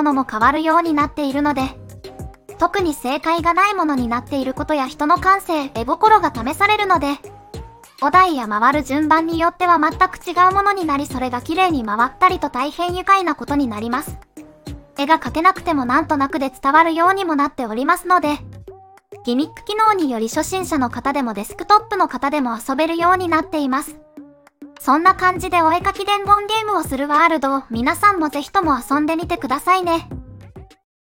ものも変わるようになっているので、特に正解がないものになっていることや人の感性、絵心が試されるので、お題や回る順番によっては全く違うものになり、それが綺麗に回ったりと大変愉快なことになります。絵が描けなくてもなんとなくで伝わるようにもなっておりますので、ギミック機能により初心者の方でもデスクトップの方でも遊べるようになっています。そんな感じでお絵描き伝言ゲームをするワールドを皆さんもぜひとも遊んでみてくださいね。